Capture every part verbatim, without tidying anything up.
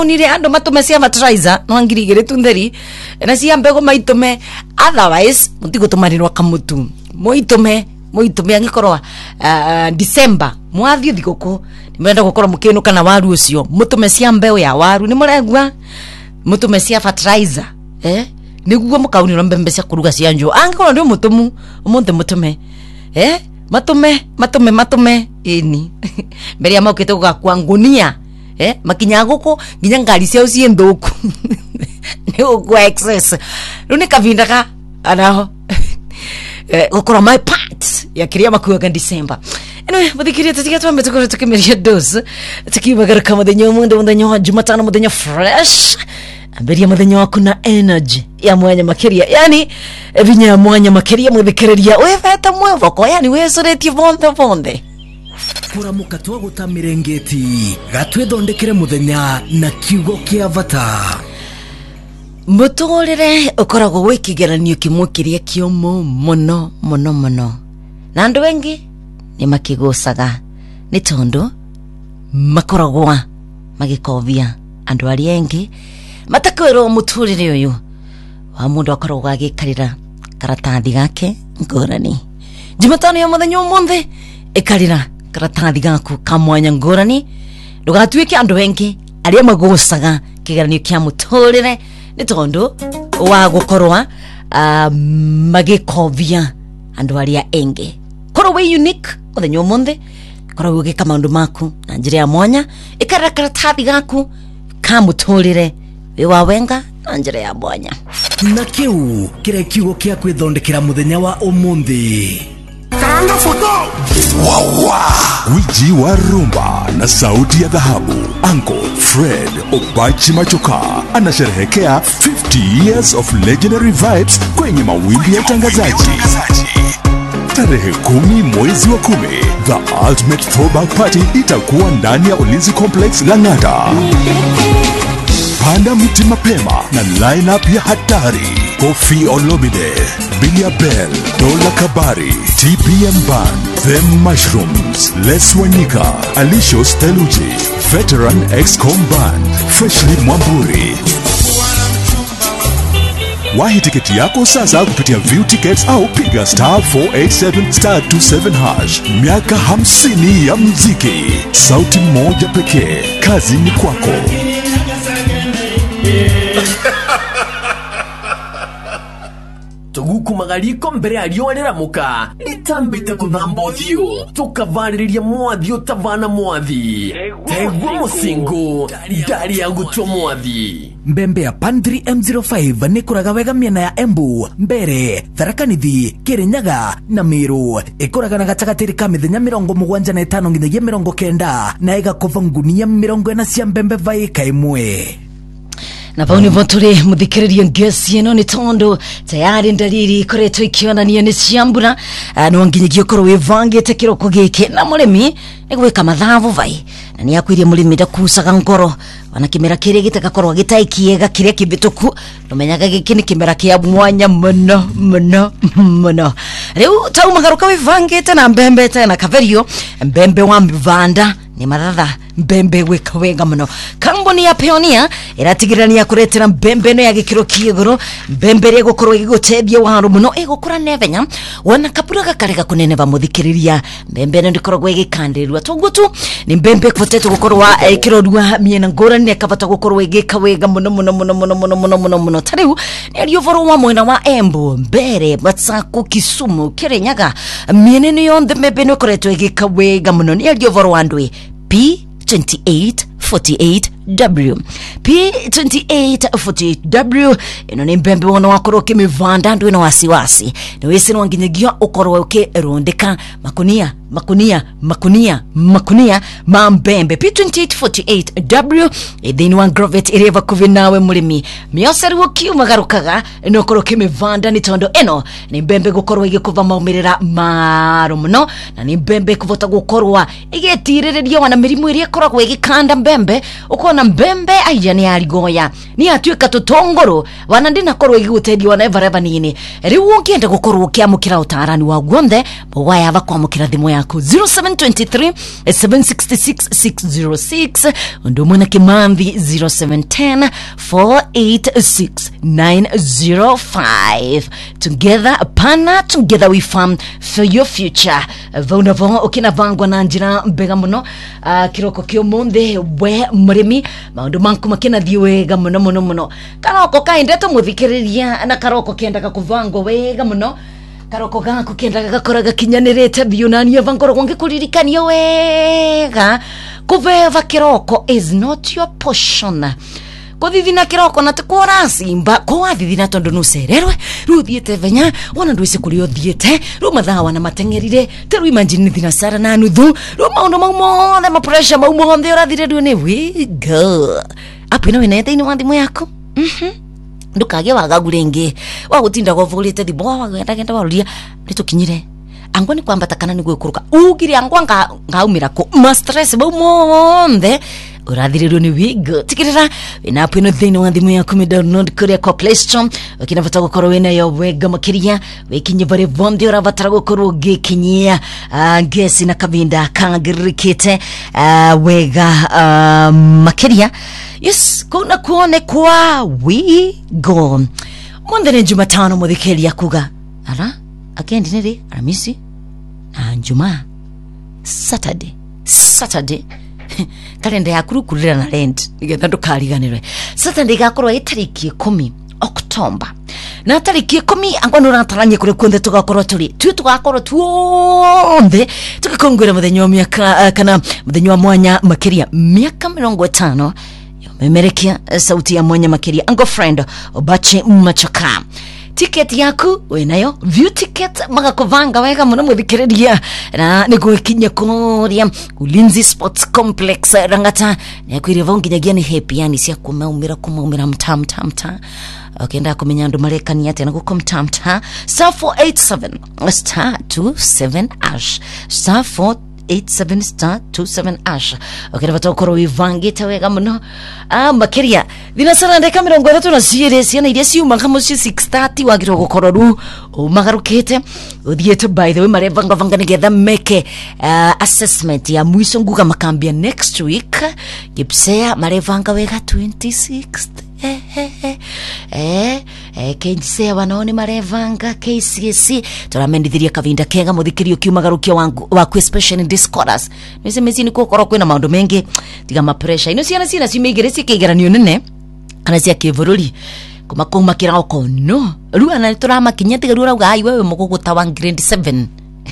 makaunire ando matume cia fertilizer no ngirigire tunderi na cia mbego maitume otherwise mutigo tumarirwa kamutu moitume moitume angikorwa uh, December mwathio thiguku nimenda gukora mukinu kana waru ucio mutume cia mbeo ya waru ni muregwa mutume cia fertilizer eh niguo mukaunira mbembe cia kuruga cia njo angikora ndio mutumu umunte mutume eh matume matume matume ini mbere ya mokete gukakwa ngunia eh makinya guko nginya ngari cia ucie nthuku ni ugwa excess runi kavindaga anaho eh gukora my part ya kiria makuaga December anyway muthikiria tutiga twambe tukore tukimeria dose tukibagara kama denyo mundu mundu Jumatano mundu fresh amberi ya muthenya waku na energy ya mwanya makeria yani vinya ya mwanya makeria muthikiriria wefeta mwevoko yani wesoretie vonde vonde kuramuka twaguta mirengeti gatwethondekere muthenya na kiugo kia vata mutorere ukoragwo wikigeranio kimwe kiria kiomo muno muno muno na andu wengi ni makigucaga ni tondu makoragwo magikovia andu ari engi matakwero muturire uyu wa mundu akoragwo agikarira karatathi gake ngorani Jumatano ya muthenya umuthi ikarira karatathi gaku kamwanya ngorani ndugatuike andu wengi aria magucaga kigeranio kia muturire ni tondu wa gukorwa uh, magikovia andu aria engi korwo we unique muthenya umuthi korwo ugika maundu maku na njira ya mwanya ikarira karatathi gaku kamuturire we wawenga na njira ya mwanya na kiu kire kiugo kia kwithondekera muthenya wa umuthi Karanga foto wawa wiji wa rumba na sauti ya dhahabu Uncle Fred Obachi Machoka anasherehekea fifty years of legendary vibes kwenye mawimbi ya utangazaji. Tarehe kumi mwezi wa kumi, the ultimate throwback party itakuwa ndani ya Ulinzi Complex Lang'ata. Panda miti mapema na lineup ya hatari: Kofi Olomide, Bilia Bell, Dola Kabari, T P M Band, Them Mushrooms, Les Wanyika, Alisho Steluji, Veteran X-Com Band, Freshly Mwamburi. Wahi tiketi yako sasa kupitia View Tickets au piga star four eight seven star two seven hash. Miaka hamsini ya mziki, sauti moja pekee, kazi ni kwako. Tuguku magariko mbere alionera muka litambite kudhambo thio tukavariria mwathi utavana mwathi tegwa musingo dari ya gutwa mwathi mbembe ya Pandri M zero five nikuraga wega miena ya Embu mbere Tharakanithi Kirinyaga na Miru ikuraga na gatagatiri ka mithenya mirongo mugwanja na itano nginyagia mirongo kenda na igakova ngunia mirongo ina cia mbembe vai kaimwe na pauni votore muthikiriria ngesi ino ni tondo tayari ndariri koretwo ikionania ni ciambura no nginyigio korwo wivangite kiroko gike na murimi igwika mathavu vai na ni akwirie murimi ndakusaga ngoro wana kimera kiri gitagakorwo gitaikiega kiria kibituku numenyaga giki ni kimera kia mwanya muno muno muno riu taumagaruka wivangite na mbembe tena kaverio mbembe wa mvanda ni maratha mbembe weka wega muno kamboni ya Pioneer iratigirania kuretera mbembe no ya gikiro kiiguru mbembe ri gukorwo igutebia waru muno igukura nevenya wana kapuraga karega kuneneva muthikiriria mbembe no ndikorwo igikandirwa tungutu ni mbembe kvoteto gukorwo ikirorwa miena ngorani akavata gukorwo igika wega muno muno muno muno muno muno muno muno tariu ni yovoro wa mwena wa Embu mbere Matsako Kisumu Kirinyaga miena ni yonde mbembe no koretwo igika wega muno ni yovoro wandwe P twenty-eight forty-eight W P twenty-eight forty-eight W ino ni mbembe wana wakoro kimivanda ndu ina wasiwasi ni wesi no nginyigio ukorwo ukirondeka makunia makunia makunia makunia mambembe P twenty-eight forty-eight W ithini wa Grovet ireva kuvinawe murimi mioseru kiumagarukaga no korwo kimivanda ni tondo eno ni mbembe gukorwo igikuva maumirira maru muno na ni mbembe kuvota gukorwa igetiririria wana mirimu iria koragwo igikanda mbembe uko na mbembe aija ni aligoya ni atuika tutongoro wana ndina korwo igutedi wana evareva nini riu ungienda gukorwo kiamukira utarani wa guothe bogaya ava kwamukira thimu yaku zero seven two three seven six six six zero six ndo mwana Kimanthi zero seven one zero four eight six nine zero five. Together pana together we farm for your future. Vona vona okina vangwa na njira mbega muno uh, kiroko kio monde we murimi maundu manku makina thiwega muno muno muno karoko kaindeto muthikiriria na karoko kenda kakuvangwa wega muno karoko gaku kenda gakora gakinyanirite biunania vangoro gonge kuririkania wega kuveva kiroko is not your portion. Kodithina kiroko na tukora simba kwa thithina tondu nusererwe ruthiete venya wana ndwise kulio thiete rumatha wana matengerire teru imagine thina sara na nuthu ruma ndo maumo the pressure maumo ndhe urathire dune we go apina wenete ni wandimu yako mhm ndukage wagagurenge wagutinda govurite thibo wagenda genda waruria ritukinyire angwa ni kwamba takana ni gwikuruka ugire angwa nga ngaumira ko ma stress maumo ndhe urathiririo ni wigo tikirira ina pino thini wa thimu yaku mi download kuri kwa Play Store ukina vata gukorwo wina yo wega makiria wikinye bare vondi ora vatara gukorwo gikinyia ngesi na kabinda kangirikite uh, wega uh, makiria yes kuna kuone kwa wigo mwandene Jumatano muthikeria kuga ara akendi niri Alhamisi na Jumaa Saturday Saturday kalenda ya kuru kurira na rent igetha ndukariganirwe Saturday gakorwo itariki kumi October na tariki kumi angwa nurataranye kure kunthe tugakorwo turi tu tugakorwo tuonde tukikongwera muthenya wa miaka kana muthenya wa mwanya makiria miaka mirongo itano yomemerekia sauti ya mwanya makiria ango friend Obachi Machoka. Ticket yaku wenayo view ticket magakuvanga wega muno muthikiriria na nigukinya kuria Ulinzi Sports Complex Rangata nakwire vonginyagia ni happy yani cia kumaumira kumaumira mtam tam ta okenda kumenya ndu marekani ate na gukom tam ta star four eight seven star two seven ash star four eight seven star two seven ash okenda batokoro wivangite wega muno ah makiria thina sana ndeka mirongo itatu na series yana iria ciuma kama six thirty wagiro gukoro ru umagarukite uthiete by the way marevanga vanga nigetha meke uh, assessment ya mwiso nguga makambia next week gipsea marevanga wega twenty-sixth eh eh eh eh eh kense wanone marevanga K C S C turamendithiria kavinda kenga muthikirio kiumagarukio wangu wa ku special discourse nise mezi ni kokoro kwina maundu mengi tiga ma pressure ino ciana ciana cimigire cikigeranio nene kana cia kivururi kuma kuma kirako no ru ana turamakinya tiga ru rauga ai wewe muguguta wa grade seven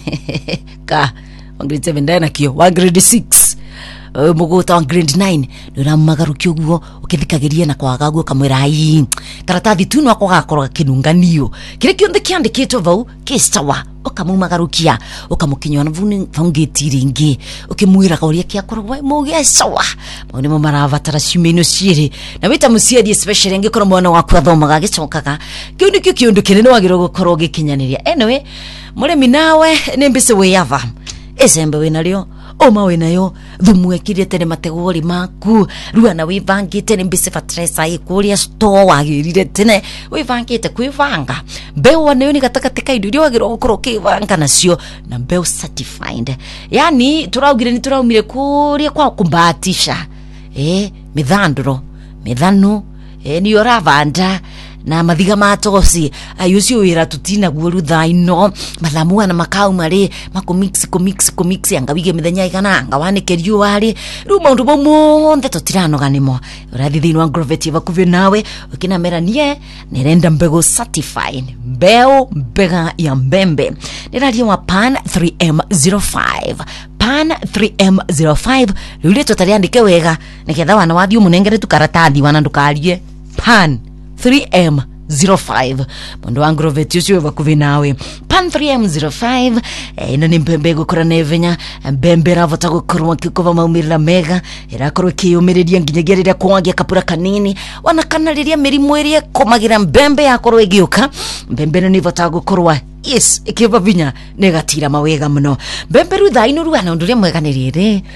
ka wa grade seven ndana kio wa grade six Uh, muguta wa grade nine nura magarukio guo ukithikagiria na kwaga guo kamwira ai karatathi tu no akogakora kinunganio kire kionde kiandikitwo vau kistawa ukamumagarukia ukamukinywa na vuni vangeti ringi ukimwira kauria kiakorwa mugia sawa mauni maravatara cimeno ciri na wita musiedi especially ngikora mwana waku athomaga gicokaga kiu nikio kiondu kinene wagiro gukorwo gikinyaniria anyway muremi nawe nimbise weyava esembe winario oma wenayo thumu ekirie tene mategori maku ruana wivangite ni mbise fatresa ikuria store wagirire tene wivangite kwivanga mbeu nayo ni gatakatika indo irio wagiro gukoro kivanga nacio na mbeu certified yani turaugire ni turaumire kuria kwa kumbatisha eh mithanduro mithanu eh ni oravanda na mathiga matosi ayucio wira tutina guoru thaino mathamua na makau mari makumix kumix kumix angabige mithenya igana angawane kerio wari ru maundu monthe tutiranoganimo urathi thino agrovet vakuvi nawe ukina meranie nirenda mbego certified mbeo mbega ya mbembe niradio wa pan three M zero five pan three M zero five lule tutariandike wega niketha wana wathio munengere tukaratathi wana ndukarie pan three M zero five mondo agrovet ucio vakuvi nawe pan three M zero five eh, ino ni mbembe gukora nevenya mbembe ravota gukorwa kikova maumirira mega irakorwo kiyumiriria nginyagia riria kwagia kapura kanini wanakanariria mirimu iria komagira mbembe yakorwo igiuka mbembe ni vota gukorwa yes ikiva vinya negatira mawega muno mbembe ru thaino ruana undu ria mwega nirire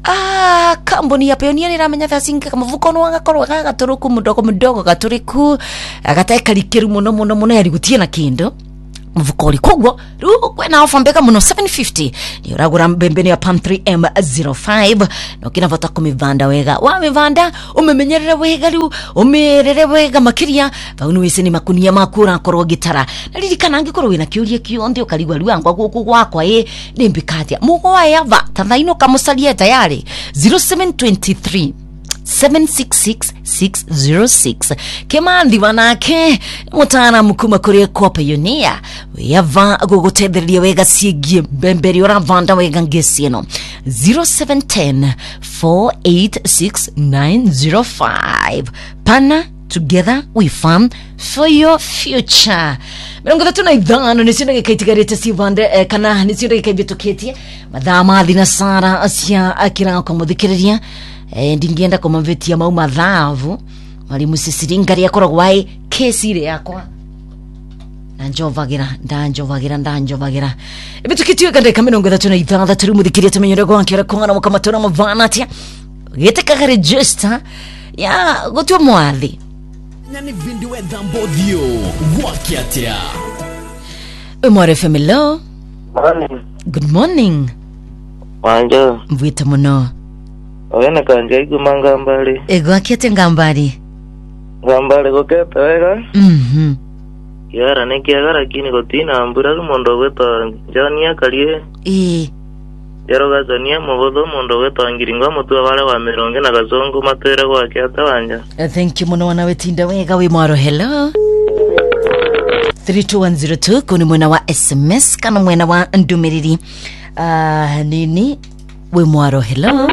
ah kambuni ya Pioneer iramenya thacinga kamavuko no agakorwo gagaturuku mudogo mudogo gaturiku agatekarikiru muno muno muno yari gutie na kindo mvukori kogwo ru kwena ofa mbega muno seven fifty ni uragura mbembe ya Palm three M zero five no kina vota kumivanda wega wa mivanda umemenyerere wega ru umerere wega makiria baunu wese ni makunia makura korwo gitara naririkana angikorwo wina kiurie kionde ukarigwa ruangwa guku gwakwa e nimbikatia mugo yava tathaino kamusalie tayari zero seven two three seven six six six zero six Kemandi wanake mutana mukuma kuri kwa Pioneer yava gugutetheriria wega cigie mbemberi ora vanda wega ngesi eno zero seven one zero four eight six nine zero five Pana together we farm for your future. Mirongo tatu na ithano nisio ngikaitigarite sivande eh, kana nisio ngikaibituketie madhama thina sara asia akira kwa muthikiriria eh, ndingienda kwa mavetia mau mathavu mwalimu sisiringari akoragwo ai kesi ile yakwa nanjovagira ndanjovagira ndanjovagira ibitukitio kande kamirongo tatu na ithano turi muthikiria tumenyere kwa nkira kongana mukamatona mavana atia giteka register ya gotwa mwathi Nani vindi we dambodio wakiatia Umore Femilo. Morning. Good morning. Wanjo. Mvita muno. Wena kanje igu mangambali. Ego akiate ngambali. Ngambali kokete wega. Mhm. Yara nekiagara kini gotina ambura mondo weto jania kalie. Eh. Yaro gazania mogodo mondo weto angiringo mutu wale wa mironge na gazongo matera kwa kiata wanja. Uh, thank you muno wana wetinda wega we mwaro hello. three two one zero two kuni mwena wa S M S kana mwena wa ndumiriri. Uh, nini we mwaro hello.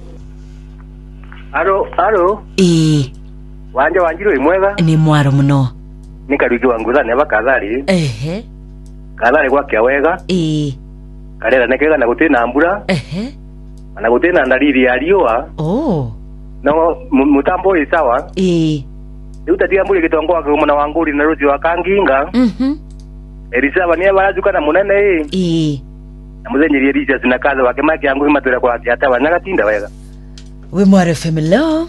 Alo, alo. Eh. Wanja wanjiro imwega. Ni mwaro muno. Nikarugi wanguza neba kadhari. Ehe. Kadhari kwa kia wega. Eh. Karela nekega na gutena ambura. Ehe. Na gutena ndaliri ya riwa. Oh. No mutambo isawa. Eh. Utatia mbuli kitongo wake mwana wanguri na ruzi wakanginga. Mhm. Erisaba niye barajuka na munene eh. Eh. Na muzenyeri erisa zinakaza wake maki yangu himatera kwa kiata wanyaga tinda wega. We mwaro Femilo.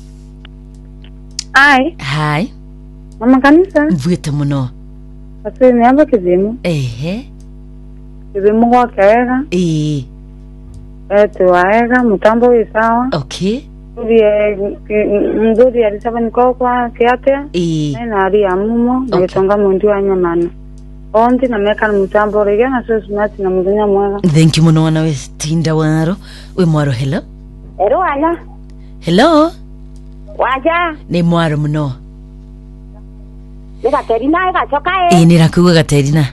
Ai. Hi. Mama kanisa. Mvita muno. Ase ni amba kizimu. Ehe. Kizimu kwa kega. Eh. Eto waega mutambo isawa. Okay. Uri nguri alisaba niko kwa kiate. Eh. Na ari amumo Okay. ngetonga mundu anyamana. Ondi na meka mutambo rege na so sunati na mudenya mwega. Thank you muno wana we tinda waro. We mwaro hello. Ero ana. Hello. Waja. Ni mwaro muno. Nika terina eka choka e. Eh nirakuwa gaterina.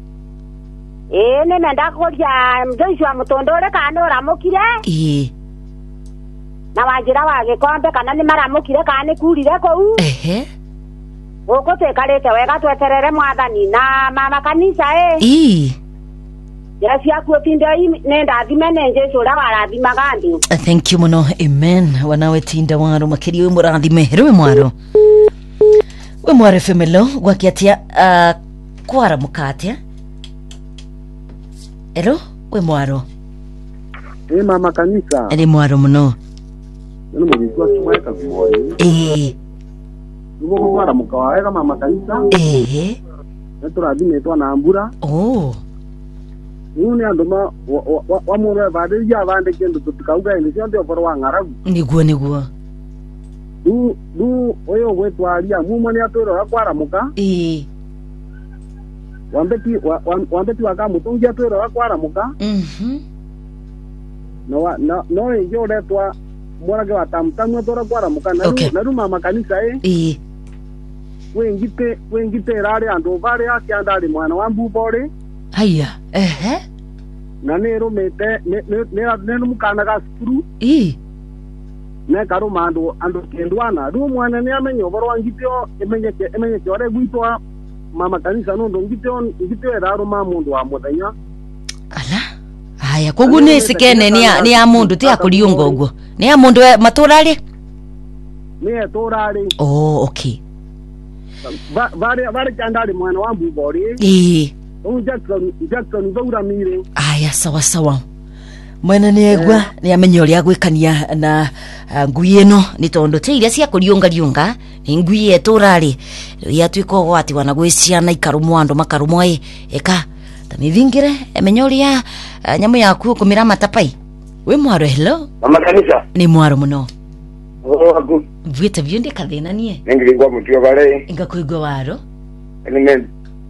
E ne menda kodia mjoishu wa mutondore kano ramukire. Eh. Na wajira wage kombe kana ni maramukire kane kurire ko u. Ehe. Oko tekarete wega tweterere mwathani na mama kanisa e. Eh. Yesu akutinde nenda thimene Jesu la warathima gandi. Thank you muno. Amen. Wana we tinda waro makiri we murathime. Hero we mwaro. We mwaro Femilo gwakiatia uh, kwara mukatia. Hello we mwaro. Eh mama kanisa. Ni mwaro muno. Nino mwijua kumweka kumwoni. Eh. Nubo kwara mukawega mama kanisa. Eh. Neturadime twa na ambura. Oh. Nune andoma wa mura bade ya bande kendo tutikauga inde sionde oporo wangaragu. Niguo niguo. Du du oyo gwetwaria mumwe atoro akwara muka. Eh. Wambeti wambeti wakamutungi atoro akwara muka. Mhm. No no no yo letwa mwana ke watamtamu atoro akwara muka na Okay. na ruma makanisa eh. Eh. Wengite wengite rare ando vare akiandari mwana wa mbubore. Haya. Ehe. Na nero mete ne ne ne mukana ga skuru. Eh. Ne karo mando ando kendwana ru mwana ne amenyo boro ngitio emenye emenye chore gwitwa mama kanisa no ndo ngitio ngitio raro ma mundu wa muthenya. Ala. Haya kogu ne sikene ni ya, ni ya mundu ti akuriungo ugo. Ni ya mundu maturari? Ne torari. Oh, okay. Vare vare chandari mwana wa mbubori. Eh. O Jackson Jackson vaura mire. Aya sawa sawa. Mwena negwa ni amenyo ria gwikania na uh, ngui eno ni tondo te iria cia kuriunga riunga ni ngui eturari ya twiko gwati wana gwiciana ikarumu andu makarumu ai eka tamithingire emenyo ria uh, nyamu yaku kumira matapai we mwaro. Hello mama kanisa ni mwaro muno ogu vita vyonde kathina nie ngilingwa mutio bare inga kuigwa waro element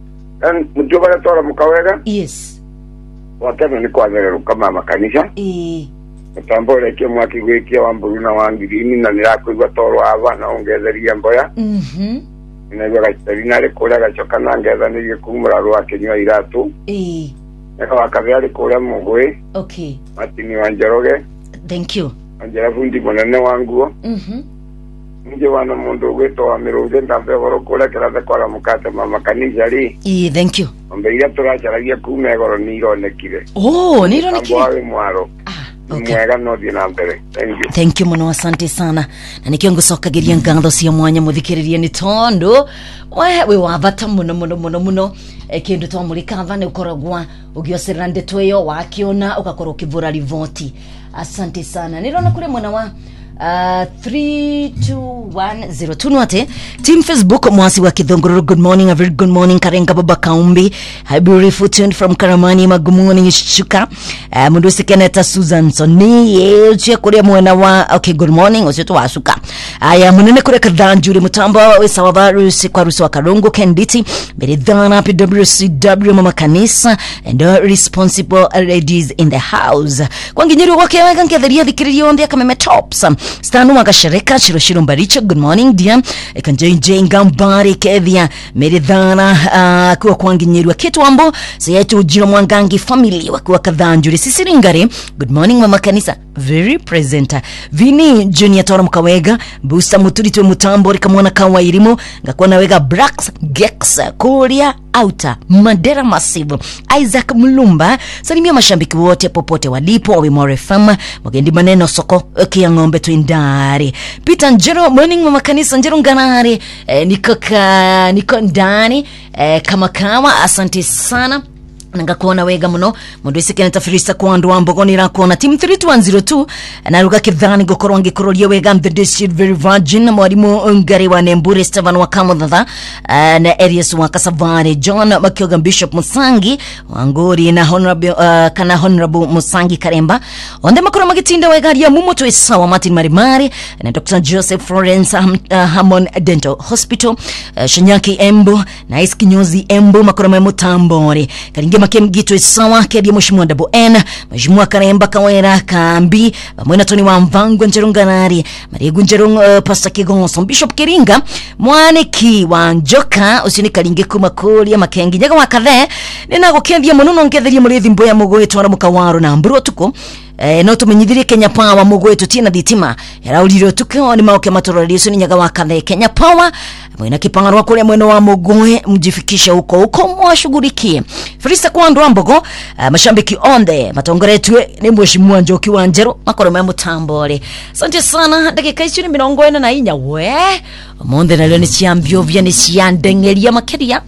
en mutio bare tora mukawega. Yes watano ni kwa zero kama makanisa eh tambole ke mwaki gwekia wamburu na wangirimi na nirakuigwa toro ava na ongetheria mboya mhm inaiwa gatarina kule gachoka na ngetha ni kumura rwa kinywa iratu eh eka wakavyali kule mugwe. Okay Matini Wanjeroge. Thank you. Anjera fundi monene wanguo. Mhm nje wana mundu gweto wa miruge ndambe goro kule kiraza kwa mukate mama kanisa ri. Eh thank you. Ombe ira turacharagia kume goro ni ironekire. Oh ni ironekire. Ambawe mwaro. Ah okay. Mwega no dina mbere. Thank you. Thank you muno, asante sana. Na nikiongo sokagiria ngando cia mwanya muthikiririe ni tondo we wavata muno muno muno muno ekindu to mulika vane ukoragwa ugiosera ndeto yo wakiona ukakora ukivura rivoti. Asante sana. Nirona kule mwana wa Uh, three two one zero tunote team Facebook mwasi wa Kidhongoro. Good morning, a very good morning. Karenga Baba Kaumbi, hi beautiful tune from Karamani. Ma good morning Shuka. Uh, mundusi Keneta Susan Soni ye kule mwana wa okay good morning osito wa Shuka. Aya munene kule kadhanjuri mutambo we sawabaru si kwa rusi wa Karongo Kenditi Meridhana P W C W mama kanisa and all responsible ladies in the house. Kwa nginyiri wake wega ngedheria dhikiri onde kameme tops stanu makashereka Shiroshiro Mbaricha. Good morning dear ekanjoi jenga mbari kevia Meridhana uh, kuwa kwa nginyiri kitu ambo sayetu ujino mwangangi family wakiwa kadhanjuri sisiringare. Good morning mama kanisa very presenter Vini Junior Tora Mkawega Busta Muturito Mutambo Rikamwana Kawa Irimo Ngakwana Wega Brax Gex Korea Outer Mandera Massive Isaac Mulumba. Salimia mashambiki wote popote walipo wawe more fama Mwagendi maneno soko kia ngombe tuindari. Peter Njero morning mama kanisa Njero Nganari eh, niko ka niko ndani eh, kama kama asante sana nanga kuona wega muno mundu isike netafirisa kwa ndu ambogoni ra kuona team three two one zero two na ruga kidhani gokoronge korolie wega the district very virgin mwalimu ngari wa Nembure Stefan wa Kamutha uh, na Arias wa Kasavare John Makioga Bishop Musangi Wangori na honorable uh, kana honorable Musangi Karemba onde makoro magitinda wega ya mumo to isawa Martin Marimari na Doctor Joseph Florence um, uh, Hamon Dental Hospital uh, Shanyaki Embo na Iskinyozi Embo makoro memutambore karinge makem gitu sawa kebye Mheshimiwa Dabo N Mheshimiwa Karemba Kawera Kambi mwena Tony wa Mvango Njerunganari Marigu Njerung uh, Pastor Kigonso Bishop Kiringa Mwaneki wa Njoka usini karinge kumakoli ya makengi nyaga wakathe nina gukethia muno ngetheria murethi mboya mugoye twara mukawaro na mburo tuko eh no tumenyithirie Kenya Power mugoye tutina ditima yarauliro tuko ni maoke matorori usini nyaga wakathe Kenya Power mwena kipangaro kule mweno wa mugoye mjifikisha huko huko mwashughulikie Frisa kwa ndo ambogo uh, mashambiki onde matongoretwe ni Mheshimiwa Njoki wa Njero makoro memu tambore. Asante sana dakika ishirini mirongo ine na inya we monde na leo ni chiambio vya ni chiandengeria makeria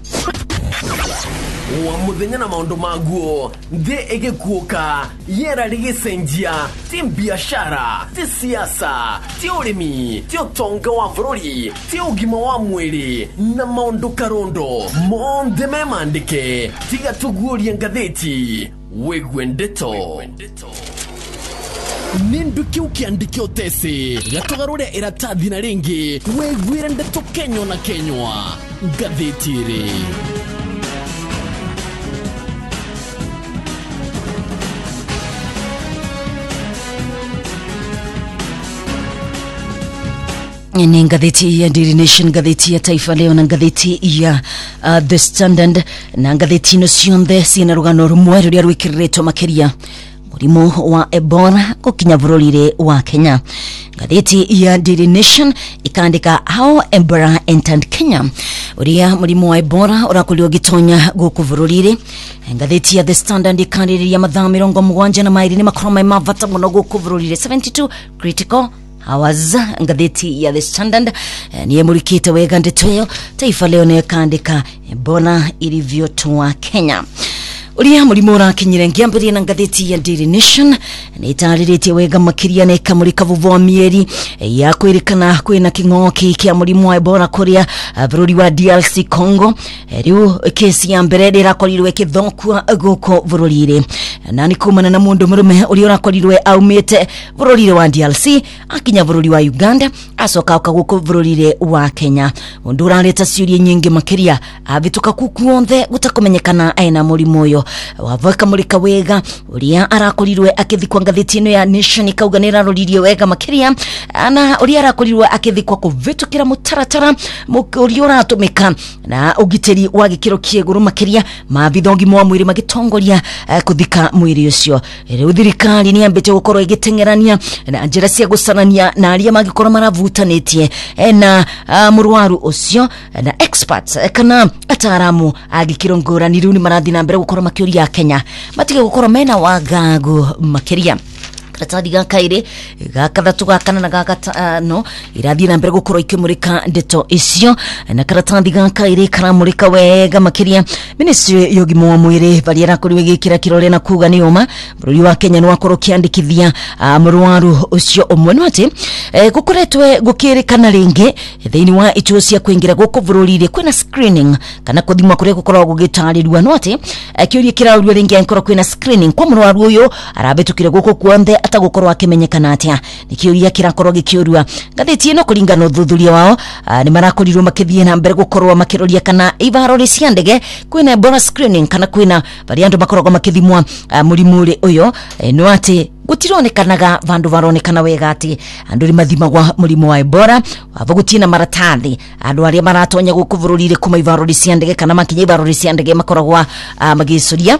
wa muthenya na maundu maguo nde egekuoka yera rigicenjia ti biashara ti siasa ti urimi ti utonga wa bururi ti ugima wa mwiri na maundu karondo monde memandike tiga tuguoria ngatheti wegwe ndeto ninduki ukiandike utesi gatogarure iratathi na ringi wegwire ndeto Kenya na Kenywa ngatheti-ri. ni ngatheti ya Daily Nation, ngatheti ya Taifa Leo na ngatheti ya uh, The Standard na ngatheti no cionthe cina rugano rumwe ruria rwikiririto makeria murimo wa Ebola gukinya bururire wa Kenya. Ngatheti ya Daily Nation ikandika how Ebola entered Kenya, uria murimo wa Ebola urakulio gitonya guku bururire. Ngatheti ya The Standard ikandiriria mathaa mirongo mugwanja na mairi ni makroma mavata muno guku bururire seventy-two critical Hawaza. Ngatheti ya The Standard eh, niye murikite wega ndeto yo Taifa Leo ne kandika Ebola ilivyotua Kenya. uria murimu urakinyire ngiambiri na ngatheti ya Daily Nation nitariritie wega makiria na ikamurika vuvu mieri ya kwirikana kwina kingoki kia murimu wa Ebola kuria bururi wa D R C Congo. Riu kesi ya mbere irakorirwe kithokwa guko bururire na ni kumana na mundu murume uri urakorirwe aumite bururire wa D R C akinya bururi wa Uganda asoka guko bururire wa Kenya. Mundu urareta ciuria nyingi makiria abituka kukuonthe gutakomenyekana aina murimu uyo wavaka murika wega uria arakorirwe akithikwa ngatheti ino ya Nation kauganira roririe wega makiria ana uria arakorirwe akithikwa kuvitukira mutaratara uria uratumika na ugiteri wa gikiro kieguru makiria mabithongi mwa mwiri magitongoria uh, kuthika mwiri ucio. Riu thirikari ni ambite gukorwo igitengerania na njira cia gusanania na aria magikorwo maravutanitie na uh, murwaru ucio na experts uh, kana ataramu agikiro ngurani riu ni marathi na mbere gukorwo makiuria Kenya matige gukorwo mena wagagu makiria. Karatadi gaka ire gakathatu gakana na gatano irathi na mbere gukorwo ikimurika ndeto icio na karatadi gaka ire karamurika wega makiria. Ministry yogimo wa mwire bali arakoriwe gikira kirore na kuga ni uma bururi wa Kenya no akorwo kiandikithia uh, murwaru ucio umwe nwate eh, gukoretwe gukirikana ringi thiini wa ituo cia kwingira guko bururi kwina screening kana kuthimwa kuria gukorwo gugitarirwa nwate eh, kiuria kiraurwa ringi ankoro kwina screening kwa murwaru uyu arabetukire guko kuonthe atagukorwo akimenyekana atia nikiuria kirakorwo gikiurwa ngatheti ino kuringana uthuthuria wao uh, ni marakorirwo makithie na mbere gukorwo makiroria kana ivarori cia ndege kwina Ebola screening kana kwina bali andu makoragwo makithimwa uh, murimuri uyo eh, no ati gutironekanaga vandu varonekana wega ati andu ri mathimagwa murimu wa Ebola ava gutina maratathi andu aria maratonya gukuvururire kuma ivarori cia ndege kana makinya ivarori cia ndege makoragwo uh, magicuria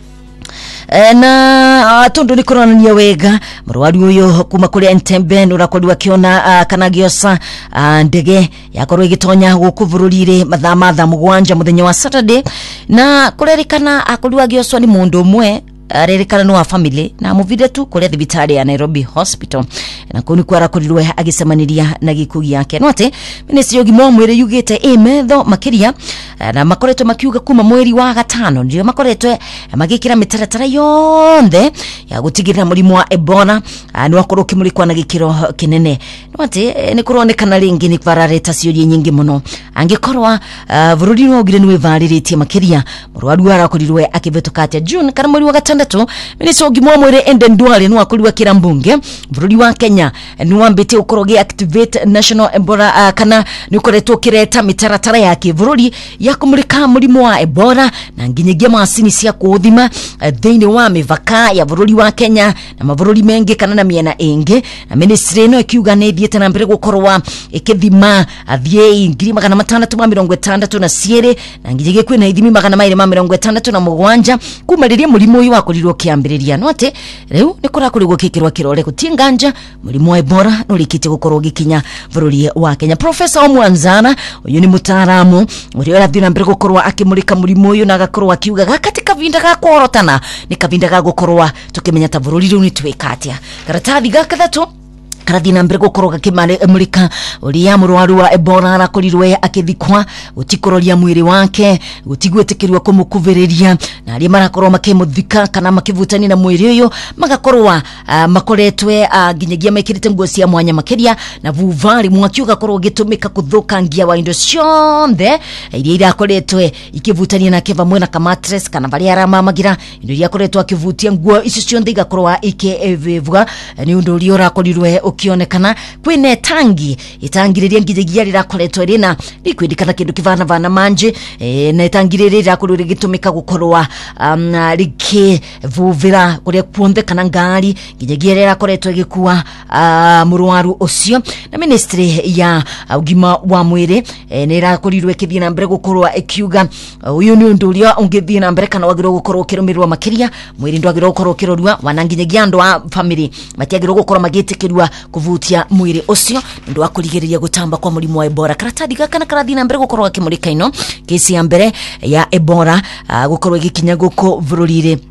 na tondu ni kuronania wega murwaru uyu kuma kuri Entebbe nurakori wakiona uh, kana giosa uh, ndege yakorwo igitonya gukuvururire mathaa mathaa mugwanja muthenya wa Saturday na kurerikana akori wagioswa ni mundu umwe arerikana no wa family na muvide tu kule thibitari ya Nairobi Hospital na kuni kwara kurirwe agisemaniria na gikugi yake note ministry yogimo mwire yugite emetho makiria na makoretwe makiuga kuma mweri wa gatano ndio makoretwe magikira mitaratara yonthe ya gutigirira murimu wa Ebola ni wakorwo kimulikwa na gikiro kinene note ni kuronekana ringi ni kwarareta ciuria nyingi muno angikorwa uh, bururi no gire ni wevariritie makiria murwaru arakorirwe akivetuka atia June kana mweri wa gatano ndatu ministry ogimwa mwire Ende Ndwale no akuriwa kira mbunge bururi wa Kenya ni wambite ukoroge activate national Ebola uh, kana ni ukoretwo kireta mitaratara yake bururi ya kumulika murimu wa Ebola na nginyagia masini cia kuthima uh, thiini wa mivaka ya bururi wa Kenya na mabururi mengi kana na miena ingi na ministry no ikiuga ni thiete na mbere gukorwa ikithima athie ngiri magana matandatu ma mirongo itandatu na ciere na nginyagia kwina ithimi magana mairi ma mirongo itandatu na mugwanja kuma riria murimu uyu wakorirwo kiambiriria no ate riu ni kurakorirwo kikirwa kirore gutinganja murimu wa Ebola no rikite gukorwo gikinya bururi wa Kenya. Professor Omwanzana uyu ni mutaramu uri arathi na mbere gukorwa akimurika murimu uyu na gakorwa akiuga gakati kavinda ga korotana ni kavinda ga gukorwa tukimenya ta bururi riu ni twikatia karatathi gakathatu karathi na mbere gukorwo gakimurika uria murwaru wa Ebola arakorirwe akithikwa utikororia mwiri wake utigwetikirwa kumukuviriria na aria marakorwo makimuthika kana makivutani na mwiri uyu magakorwa uh, makoretwe uh, ginyagia mekirite nguo cia mwanya makiria na vuvari mwakiuga korwo gitumika kuthukangia wa indo cionthe iria irakoretwe ikivutania na keva mwena ka mattress kana bali arama magira indo iria koretwe akivutia nguo icio cionthe igakorwa ikevevwa ni undu uria urakorirwe ukionekana kwine tangi itangiriria ngijagia rirakoretwe rina likwidikana kindu kivana vana manje e, na itangiriria rirakorwo rigitumika gukorwa um, riki vuvira kuria kuonde kana ngari ngijagia rirakoretwe gikuwa uh, murwaru ucio na ministry ya ugima wa mwiri e, nirakorirwe kithia na mbere gukorwa ikiuga uyu uh, ni undu uria ungithia na mbere kana wagirwo gukorwo kirumirwa makiria mwiri ndwagirwo gukorwo kirorua wananginyagia andu a family matiagirwo gukorwo magitikirwa kuvutia mwiri ucio ndu akurigiriria gutamba kwa murimu wa Ebola. Karatathi gaka na karathi na mbere gukorwo akimurika ino kesi ya mbere ya Ebola uh, gukorwo gikinya guko bururire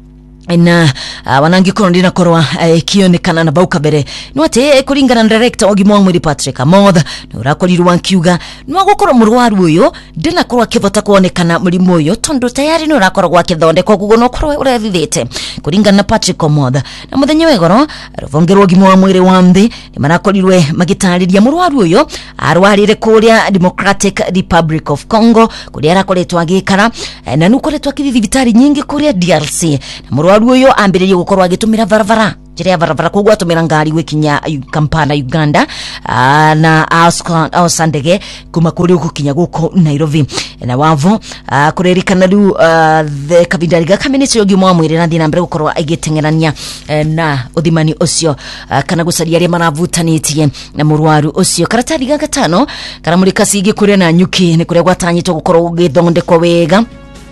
na uh, wanangi kondi na korwa uh, kionekana na bauka bere nwate kuringana na director ogimwa mwiri Patrick Amoth no rakorirwa nkiuga no gukora murwaru uyo ndina korwa kivota kuonekana murimo uyo tondo tayari no rakora gwa kithondeko kugo no korwa urethithite kuringana na Patrick Amoth na muthenya wegoro ruvongerwo ogimwa mwiri wa mthi ni marakorirwe magitariria murwaru uyo arwarire kuria Democratic Republic of Congo kuria arakoretwa agikara uh, na nukoretwa kithibitari nyingi kuria D R C na murwaru uyo ambiririe gukorwa agitumira varavara jiria varavara kugwa atumira ngari gwikinya Kampala Uganda aa, na ausandege kuma kuri gukinya guko Nairobi na wavo kurerikana riu the kabindari ga community ogimwa mwire na thina mbere gukorwa agitengerania na uthimani ucio kana gucaria ria maravutanitie na murwaru ucio karatari ga gatano karamurika sigi kure na nyuki ni kure gwatanyitwo gukorwa githondekwo wega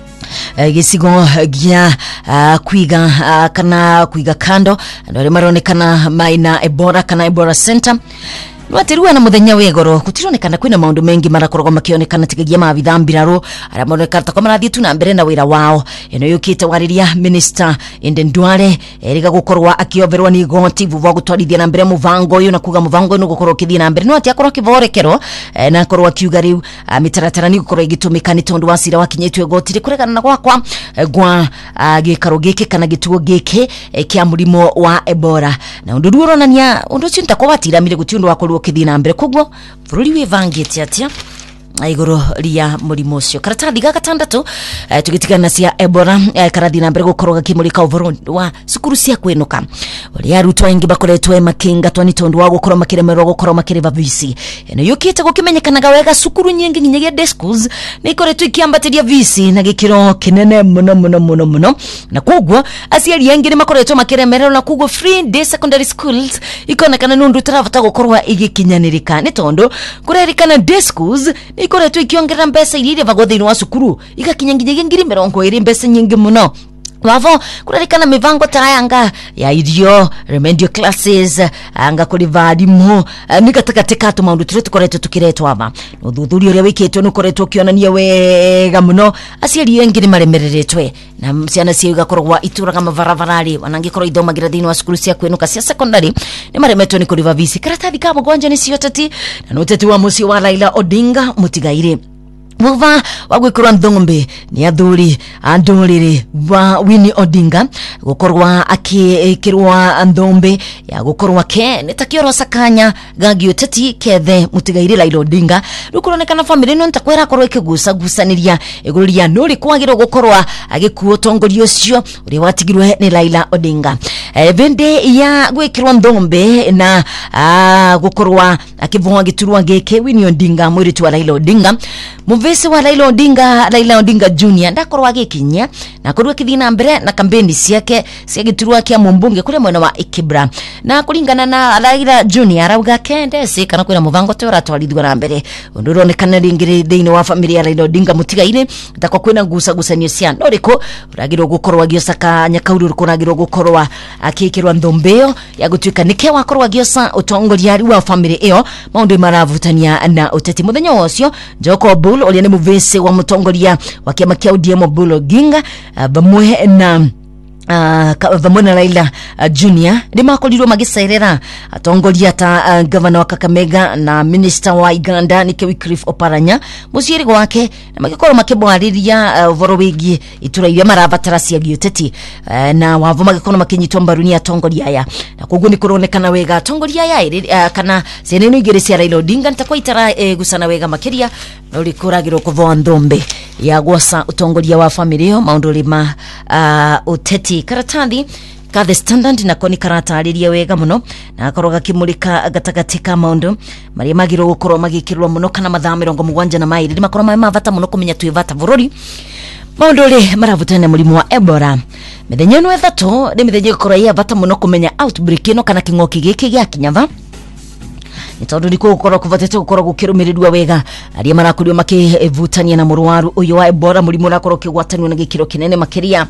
gisigo gia uh, kuiga uh, kana kuiga kando ndore maronekana maina Ebola kana Ebola Center Nwatiruwa na muthenya wegoro kutironekana kwina maundu mengi marakorwa makionekana tigagia mavitha mbiraro aramonekana ta komara thitu na mbere na wira wao eno yukite wariria minister Inde Ndwale eriga gukorwa akioverwa ni goti vuva gutwarithia na mbere muvango uyu na kuga muvango no gukorwa kithia na mbere no ati akorwa kivorekero na korwa kiuga riu mitaratara ni gukorwa igitumika ni tondu wasira wakinyetwe goti rikuregana na gwakwa gwa gikaro giki kana gituo giki kia murimo wa Ebola na undu ruoronania undu cinta kwa watiramire guti undu wa kithina mbere kugwo bururi wivangite atia igoro ria murimo cio karatathi ga gatandatu uh, tugitigana cia Ebola uh, karathina mbere gukorwa kimurika uvoro wa sukuru cia kwenuka uri arutwa ingi bakoretwe makinga twani tondu wa gukorwa makiremerwa gukorwa makireva visi eno yukite gukimenyekanaga wega sukuru nyingi nginyagia day schools ni koretwe kiambatiria visi na gikiro kinene muno muno muno muno na kugwo aciari engi ni makoretwe makiremerwa na kugwo free day secondary schools ikonekana nundu taravata gukorwa igikinyanirika ni tondu kurerikana day schools ikore tu ikiongerera mbesa irire vagothini wa sukuru igakinya nginyagia ngiri mirongo iri mbesa nyingi muno wavo kurarikana mivango tayanga ya idio remedial classes anga kuri vadimu mikatakatika tu maundu tire tukoretwe tukiretwa ava no thuthuri uria wiketwe nukoretwe kionania wega muno aciari engi ni maremereretwe na ciana cia igakorwa ituraga mavaravarari wanangikorwa ithomagira thini wa sukuru cia kwenuka cia secondary ni maremetwe ni kuri vavisi karatathi ka mugonja ni cioteti na noteti wa mucio wa Raila Odinga mutigaire Muva wagwikirwa Nthong'ombe ni athuri andurire wa Winnie Odinga gukorwa akikirwa Nthong'ombe ya gukorwa ke nitakioro sakanya gagio teti kethe mutigaire Raila Odinga rukuronekana family no ntakwera korwa ikigusa gusaniria iguria nuri kwagirwo gukorwa agikuo tongorio cio uri watigirwe ni Raila Odinga e, vende ya gwikirwa Nthong'ombe na a, gukorwa akivwa giturwa geke Winnie Odinga mwiri tu Raila Odinga Muvesi wa Raila Odinga Raila Odinga Junior ndakorwa agikinya na korwa kithina mbere na kampeni ciake cia giturwa kia mumbunge kule mwena wa Ikibra na kuringana na Raila Junior arauga kende si kana kwina muvango te uratwarithwa na mbere undu ronekana ringire thiini wa family ya Raila Odinga mutigaire ndakwa kwina gusa gusanio cia no riko uragirwo gukorwa giosaka nyakauru rukuragirwo gukorwa akikirwa Nthombeyo ya gutuika nike wakorwa giosa utongoria wa family iyo maundu maravutania na uteti muthenya wocio Joko Bull oli ni muvese wa mutongoria wa kiama kia O D M Bull Oginga bamwe na Uh, vamona Raila uh, Junior ni makorirwo magicerera atongoria ta uh, governor wa Kakamega na minister wa Uganda ni Wycliffe Oparanya muciiri wake na magikorwo makibwariria uh, voro wigi itura iria marabatara cia gioteti uh, na wavo magikorwo makinyitwo mbaru ni atongoria aya na koguo ni kuronekana wega atongoria aya uh, kana ciana igire cia Raila Odinga ntakwa itara uh, gusana wega makiria no rikuragirwo kuvoa Nthombe ya gwasa utongoria wa family yo maundu lima uh, uteti karatathi ka The Standard na koni karatariria wega muno na akoroga kimulika gatagatika maundu maria magiro gukorwo magikirwa muno kana mathaa mirongo mugwanja na mairi makorwo mavata muno kumenya twivata bururi maundu ri maravutana murimu wa Ebola mithenya no ethatu ni mithenya gukorwo ya vata muno kumenya outbreak ino kana kingoki giki gia kinyava itondo ndiko gukorwo kuvatete gukorwo gukirumirirwa wega aria marakurio makivutania na murwaru uyu wa Ebola murimu rakorwo kigwatanio na gikiro kinene makiria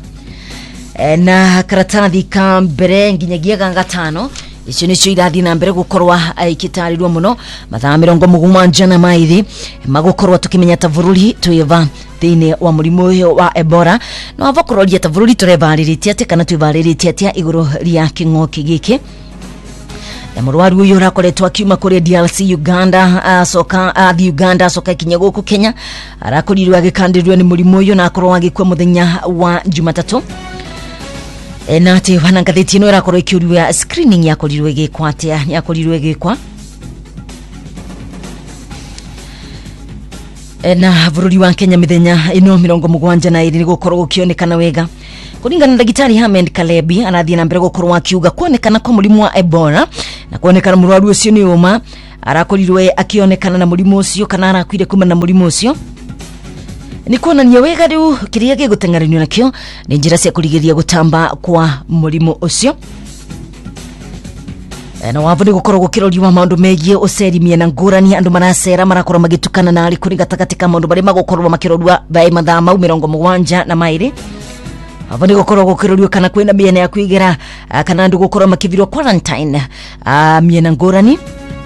e, na karatathi ka mbere nginyagia gatano icio nicio irathi na mbere gukorwa ikitarirwa muno mathaa mirongo mugwanja na maithi magukorwa tukimenya ta bururi tuiva thini wa murimu uyu wa Ebola no avokuroria ta bururi turebariritie ati kana twibariritie ati iguru ria king'oki giki ya murwaru uyu rakoretwa akiuma kuri D R C Uganda asoka athi Uganda asoka kinya guku Kenya arakorirwa agikandirwe ni murimu uyu na akorwa agikwa muthenya wa Jumatatu enati wanangatheti no irakorwo ikiurwa screening yakorirwe igikwa atia yakorirwe igikwa na bururi wa Kenya mithenya ino mirongo mugwanja na iri gukorwo gukionekana wega kuringana na Daktari Hamed Kalebi anathie na mbere gukorwo akiuga kuonekana kwa murimu wa Ebola na kuonekana murwaru ucio ni uma arakorirwe akionekana na murimu ucio kana arakwire kuma na murimu ucio ni kuonania wega riu kiria gigutengeranio nakio ni njira cia kurigiria gutamba kwa murimu ucio na wavu ni gukorwo gukiroriwa maundu megie uceri miena ngurani andu maracera marakorwo magitukana na ari kuri gatagatika maundu bari magukorwo makirorwa bai mathaa mau mirongo mugwanja na mairi wavu ni gukorwo gukiroriwa kana kwina miena ya kuigera kana andu gukorwo makivirwo quarantine miena ngurani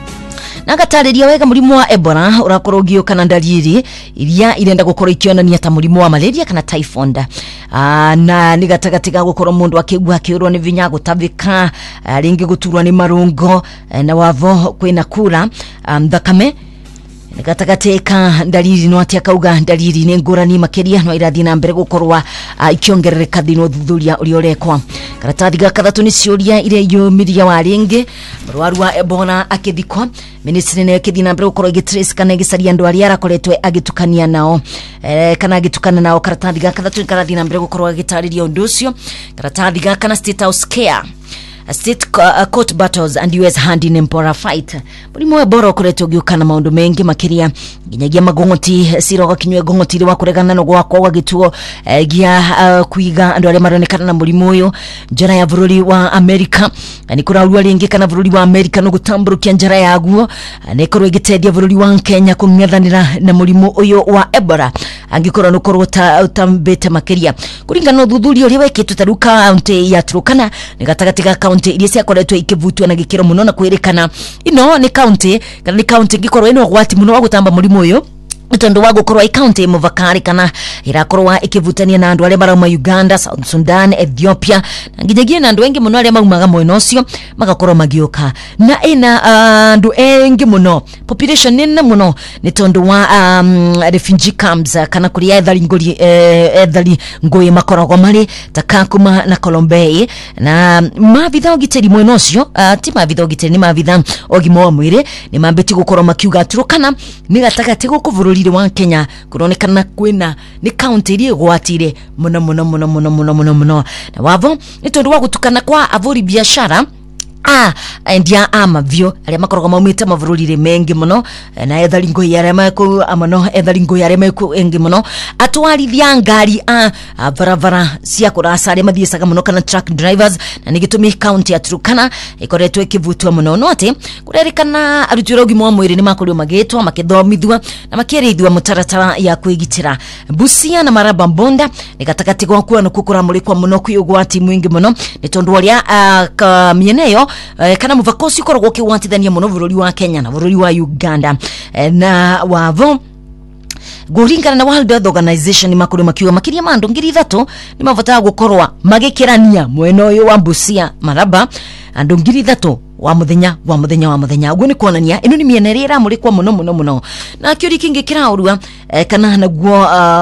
na gatariria wega murimu wa Ebola urakorwo gioka na dalili iria irenda gukorwo ikionania ta murimu wa malaria kana typhoid ah na ni gatagatika gukorwo mundu akigwa akiurwo ni vinya gutavika ringi guturwa ni marungo na wavo kwina kura thakame ni gatagatika dalili no atia kauga dalili ni ngurani makeria no irathi na mbere gukorwa ikiongerereka thino thuthuria uri orekwa karatathi gaka thatu ni ciuria ire yumiria wa ringi murwaru wa Ebola akithikwa ministry ne akithi na mbere gukorwo igitrace kana igicaria andu aria arakoretwe agitukania nao eh kana agitukana nao karatathi gaka thatu karathi na mbere gukorwo agitariria undu ucio karatathi gaka na State House care State uh, court battles and U S hand in Ebola fight murimu wa Ebola ukoretwo giukana maundu mengi makiria ginyagia magongoti siroga kinywe gongoti ri wa kuregana no gwakwa wa gituo eh, gia uh, kuiga andu aria maronekana na murimu uyu njara ya bururi wa America ni kurarua ringi kana bururi wa America no gutamburukia njara yaguo ni korwo igitedia bururi wa Kenya kungethanira na murimu uyu wa Ebola angikorwo no korwo utambete makiria kuringana no thuthurio uri wekitwe taruka county ya Turkana ni gatagatika county iria ciakoretwo ikivutwa na gikiro muno na kwirikana ino ni county kana ni county gikorwo ino gwati muno wa gutamba murimu uyu itondo wa gukorwa i county muvakari kana irakorwa ikivutania na andu aria marauma Uganda, South Sudan, Ethiopia na nginyagia na andu engi muno aria maumaga mwena ucio magakorwa magioka na ina andu uh, engi muno population nene muno ni tondu wa um, refugee camps uh, kana kuria ethari ngori uh, ethari ngoi makoragwo mari Takakuma na Colombey na mavitha ogiteri mwena ucio uh, ti mavitha ogiteri ni mavitha ogimo wa mwire ni mambeti gukorwa makiuga Turkana ni gatagati gukuvuru wa Kenya kuronekana kwina ni county iri gwatire muno muno muno muno muno muno muno na wavo ni tondu wa gutukana kwa avuri biashara ah endia amavyo aria makoroga maumite mavururire mengi muno na ethari ngoi aria mako amano ethari ngoi aria mako engi muno atwarithia ngari a baravara cia kurasa aria mathiesaga muno kana truck drivers na nigitumi county ya Turkana ikoretwe ikivutwa muno no ati kurerikana arutiro gimo wa mwiri ni makorio magitwa makithomithwa na makierithwa mutaratara ya kwigitira Busia na Maraba Bonda nigatakati kwa kuwa no kukura muri kwa muno kuyugwati mwingi muno ni tondu aria uh, mieneyo Uh, kana muvakosi korwo kiwatithania muno bururi wa Kenya na bururi wa Uganda uh, na wavo guringana na World Health Organization makuru makiwa makiria mandu ngiri thatu ni mavota gukorwa magikirania mwena uyu wa Busia Maraba andu ngiri thatu wa muthenya wa muthenya wa muthenya ugu ni kuonania ino ni mienerera muri kwa muno muno muno na kiuri kingi kiraurua uh, kana naguo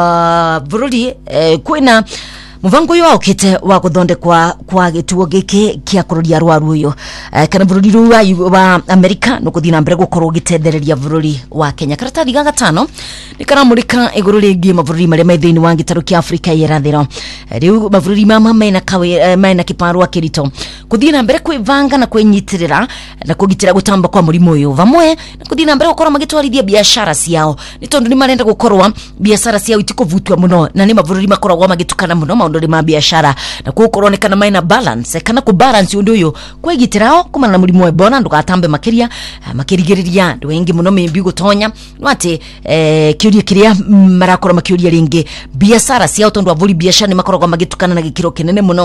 uh, bururi uh, kwina muvango yo okite wa kuthonde kwa kwa gituo giki kia kuroria rwaru uyu uh, kana bururi ruwa wa America no kuthina mbere gukorwo gitedereria bururi wa Kenya karatathi ga gatano ni kana murika iguru ringi mabururi maria maithini wa gitaru kia Africa yerathiro riu mabururi mama mena kawe mena kiparwa kirito kuthina mbere kwivanga na kwenyitirira na kugitira gutamba kwa murimu uyu vamwe na kuthina mbere gukorwo magitwarithia biashara ciao ni tondu ni marenda gukorwa biashara ciao itikuvutwa muno na ni mabururi makoragwo magitukana muno maundu ma biashara na kukoronekana maina balance kana ku balance undu uyu kwegitirao kumana na murimu wa Ebola ndugatambe makiria makirigiriria ndu wengi muno membi gutonya no ati eh kiuria kiria marakora makiuria ringi biashara cia tondu avuri biashara ni makoragwo magitukana na gikiro kinene muno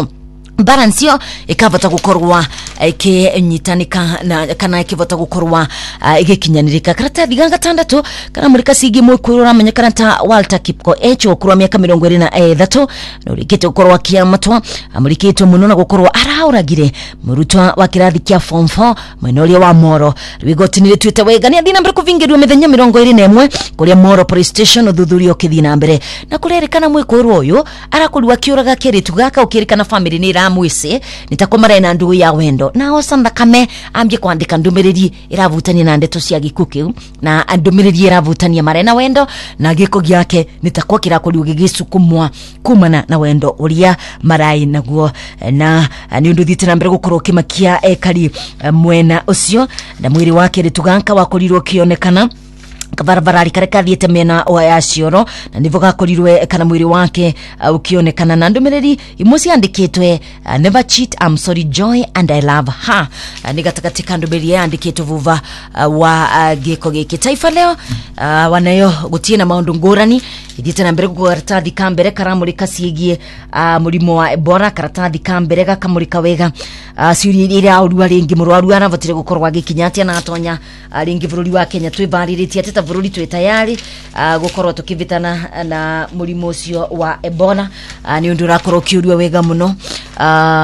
balance yo ikavota gukorwa ikinyitanika na kana ikivota gukorwa igikinyanirika karatathi ga gatandatu kana muri kasigi mu kwirura menyekana ta Walter Kipko echo kurwa miaka mirongo ine na ithatu no rikite gukorwa kiamatwa amurikitwe muno na gukorwa arauragire murutwa wa kirathi kia form four mwenoria wa Moro rwigotinire twite wega ni athina mbere kuvingirwa mithenya mirongo ine na imwe kuria Moro police station uthuthurio kithina mbere na kurerekana mwikwirwo uyu arakurwa kiuraga kiritu gaka ukirikana family ni ramwise nitakomara na ndugu ya wendo na osanda kame ambye kwandika ndumiriri iravutania na ndeto cia gikukiu na ndumiriri iravutania marena wendo na giko gyake nitakwa kirakuri gigisukumwa kumana na wendo uria marai naguo na ni undu thitira mbere gukorwo kimakia ekari mwena ucio na mwiri wake rituganka wakorirwo kionekana kabarabara kareka thiete mena wa yacioro na nivo gakorirwe kana mwiri wake uh, ukionekana na ndumiriri imusi andikitwe uh, never cheat, I'm sorry Joy and I love her uh, ni gatakatika ndumiriri andikitwe vuva uh, wa uh, giko giki Taifa Leo uh, wanayo gutie na maundu ngurani ithiete na mbere karatathi ka mbere karamurika ciigie uh, murimo wa Ebola karatathi ka mbere gakamurika wega uh, ciuri iria aurua ringi murwaru aravatire gukorwa gikinyatia na atonya uh, ringi bururi wa Kenya twivariretie ateta bururi twe tayari uh, gukorwa tukivitana na murimo ucio wa Ebola uh, ni undu rakorwo kiurio wega muno uh,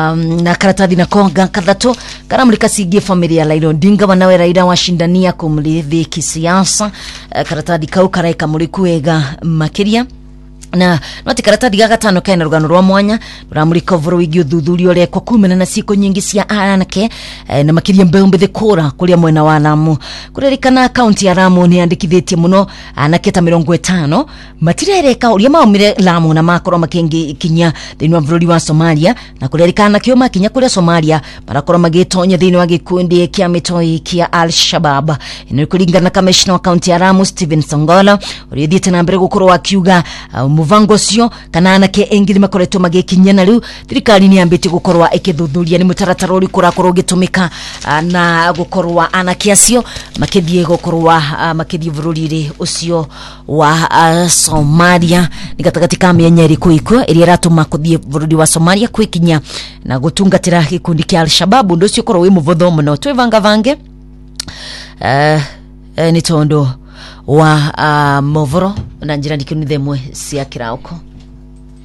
na karatathi na konga kathatu karamurika ciigie family ya Raila Odinga wanawe Raila washindania kumrithi kisiasa uh, karatathi kau karaika muriku wega makiri na noti karatathi ga gatano kaina rugano rwa mwanya ruramurika vuru wigi uthuthurio rekwa kumena na siko nyingi cia anake e, na makiria mbembe thikura kuria mwena wa Lamu kurerikana county ya Lamu ni andikithitie muno anake ta mirongo itano matirereka uria maumire Lamu na makoro makingi kinya thini wa vururi wa Somalia na kurerikana kio makinya kuria Somalia marakoro magitonya thini wa gikundi kia mitoi kia Al-Shabaab ino kuringana commissioner wa county ya Lamu Stephen Songola uria thiete na mbere gukorwo akiuga uh, muvangocio kana anake engiri makoretwo magikinyana riu thirikari ni ambite gukorwa ikithuthuria ni mutaratara uri kurakorwo gitumika uh, na gukorwa anake acio makithie gukorwa uh, makithie vururire ucio wa uh, Somalia ni gatagatika mienyeri kuiko iria ratuma kuthie vururi wa Somalia kwikinya na gutungatira gikundi kia Al-Shabaab ndu cio korwo wi muvutho muno twivanga vange uh, uh, ni tondo wa uh, movoro na njira ndikinithemwe cia kirauko.